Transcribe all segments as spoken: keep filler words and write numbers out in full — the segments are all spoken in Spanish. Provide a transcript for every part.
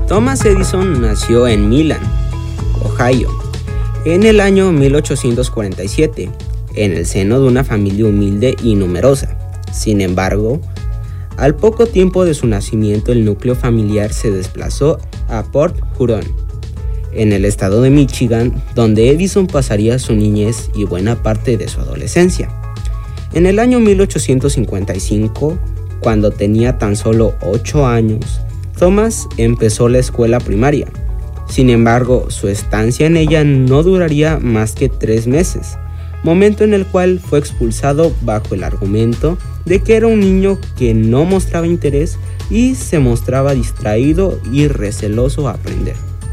Thomas Edison nació en Milán, Ohio, en el año mil ochocientos cuarenta y siete, en el seno de una familia humilde y numerosa. Sin embargo, al poco tiempo de su nacimiento, el núcleo familiar se desplazó a Port Huron, en el estado de Michigan, donde Edison pasaría su niñez y buena parte de su adolescencia. En el año mil ochocientos cincuenta y cinco, cuando tenía tan solo ocho años, Thomas empezó la escuela primaria. Sin embargo, su estancia en ella no duraría más que tres meses, momento en el cual fue expulsado bajo el argumento de que era un niño que no mostraba interés y se mostraba distraído y receloso a aprender.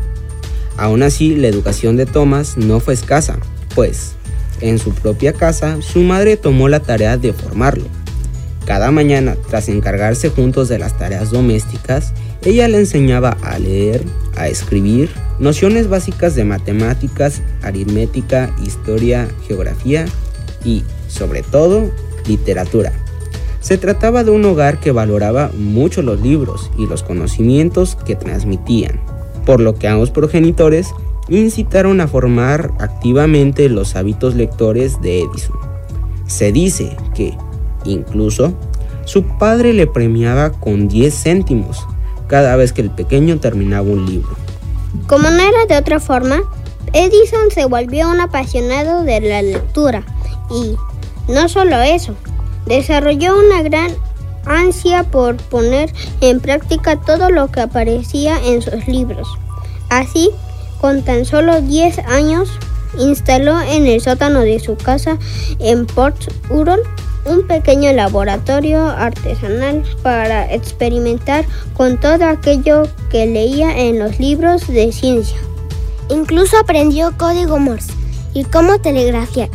Aún así, la educación de Thomas no fue escasa, pues en su propia casa su madre tomó la tarea de formarlo. Cada mañana, tras encargarse juntos de las tareas domésticas, ella le enseñaba a leer, a escribir, nociones básicas de matemáticas, aritmética, historia, geografía y, sobre todo, literatura. Se trataba de un hogar que valoraba mucho los libros y los conocimientos que transmitían, por lo que ambos progenitores incitaron a formar activamente los hábitos lectores de Edison. Se dice que, incluso, su padre le premiaba con diez céntimos cada vez que el pequeño terminaba un libro. Como no era de otra forma, Edison se volvió un apasionado de la lectura y, no solo eso, desarrolló una gran ansia por poner en práctica todo lo que aparecía en sus libros. Así, con tan solo diez años, instaló en el sótano de su casa en Port Huron un pequeño laboratorio artesanal para experimentar con todo aquello que leía en los libros de ciencia. Incluso aprendió código Morse y cómo telegrafiar.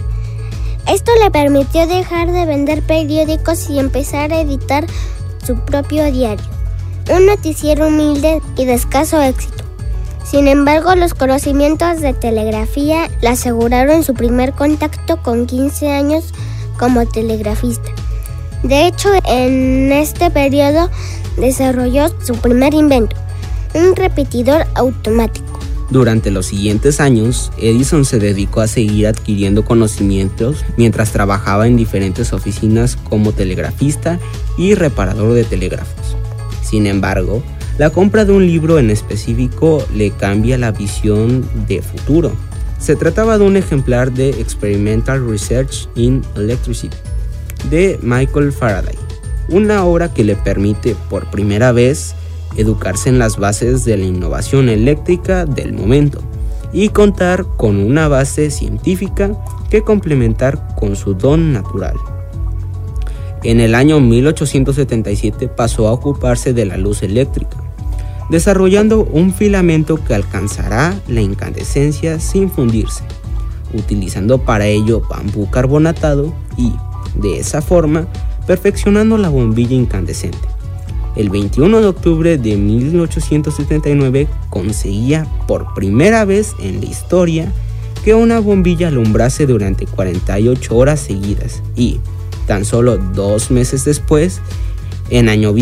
Esto le permitió dejar de vender periódicos y empezar a editar su propio diario, un noticiero humilde y de escaso éxito. Sin embargo, los conocimientos de telegrafía le aseguraron su primer contacto con quince años como telegrafista. De hecho, en este periodo desarrolló su primer invento, un repetidor automático. Durante los siguientes años, Edison se dedicó a seguir adquiriendo conocimientos mientras trabajaba en diferentes oficinas como telegrafista y reparador de telégrafos. Sin embargo, la compra de un libro en específico le cambia la visión de futuro. Se trataba de un ejemplar de Experimental Research in Electricity de Michael Faraday, una obra que le permite por primera vez educarse en las bases de la innovación eléctrica del momento y contar con una base científica que complementar con su don natural. En el año mil ochocientos setenta y siete pasó a ocuparse de la luz eléctrica, desarrollando un filamento que alcanzará la incandescencia sin fundirse, utilizando para ello bambú carbonatado y, de esa forma, perfeccionando la bombilla incandescente. El veintiuno de octubre de mil ochocientos setenta y nueve conseguía por primera vez en la historia que una bombilla alumbrase durante cuarenta y ocho horas seguidas y, tan solo dos meses después, en año